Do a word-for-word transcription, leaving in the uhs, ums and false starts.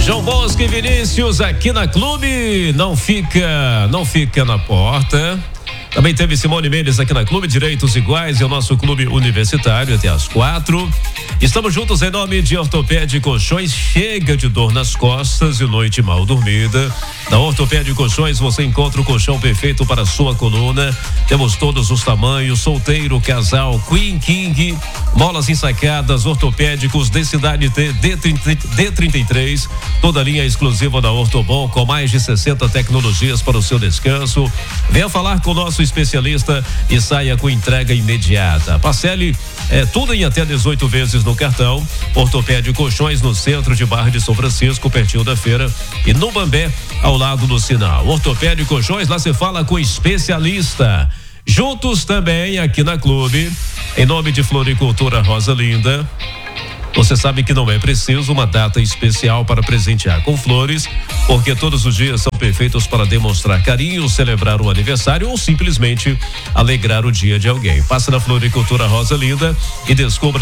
João Bosco e Vinícius aqui na Clube, não fica, não fica na porta. Também teve Simone Mendes aqui na Clube, Direitos Iguais, e o nosso clube universitário até às quatro. Estamos juntos em nome de Ortopédia Colchões. Chega de dor nas costas e noite mal dormida. Na Ortopédia Colchões você encontra o colchão perfeito para a sua coluna. Temos todos os tamanhos, solteiro, casal, Queen, King, molas ensacadas, ortopédicos, densidade D trinta e três, toda a linha exclusiva da Ortobon com mais de sessenta tecnologias para o seu descanso. Venha falar com o nosso especialista e saia com entrega imediata. Parcele é tudo em até dezoito vezes no cartão. Ortopédia Colchões no centro de Barra de São Francisco, pertinho da feira, e no Bambé, ao lado do sinal. Ortopédia Colchões, lá você fala com especialista. Juntos também aqui na Clube, em nome de Floricultura Rosa Linda. Você sabe que não é preciso uma data especial para presentear com flores, porque todos os dias são perfeitos para demonstrar carinho, celebrar o aniversário ou simplesmente alegrar o dia de alguém. Passe na Floricultura Rosa Linda e descubra